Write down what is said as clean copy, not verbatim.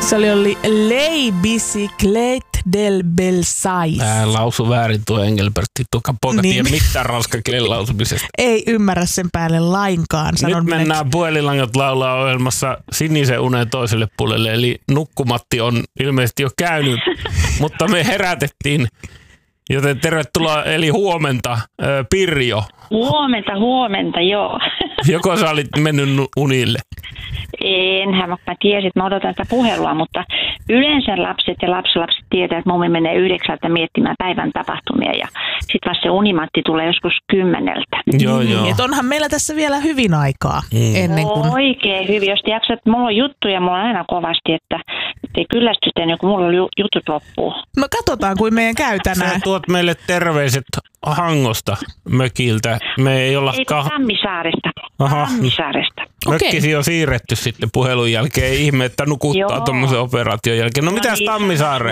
Se oli Les Bicyclettes del Belsailles. Lausu väärin tuo Engelbertti. Tuoka poika tiedä mitään ranskan kielen lausumisesta. Ei ymmärrä sen päälle lainkaan. Nyt mennään Puhelinlangat laulaa ohjelmassa sinisen unen toiselle puolelle. Eli nukkumatti on ilmeisesti jo käynyt, mutta me herätettiin. Joten tervetuloa, eli huomenta, Pirjo. Huomenta, joo. Joko sä olit mennyt unille? Enhän, mä tiesin, että mä odotan sitä puhelua, mutta yleensä lapset ja lapsilapset tietää, että mummi menee 9 miettimään päivän tapahtumia ja sitten vasta se unimatti tulee joskus 10. Joo. Et onhan meillä tässä vielä hyvin aikaa ennen kuin... Oikein hyvin, jos jaksat, mulla on juttuja, mulla on aina kovasti, että ei kyllästy sitten, kun mulla on jutut loppuu. No katsotaan, kuin meidän käy tänään. Sä tuot meille terveiset Hangosta mökiltä. Me ei olla... Tammisaaresta. Tammisaaresta. Mökkisi on siirretty sitten puhelun jälkeen. Ihme, että nukuttaa tuommoisen operaation jälkeen. No mitäs Tammisaare?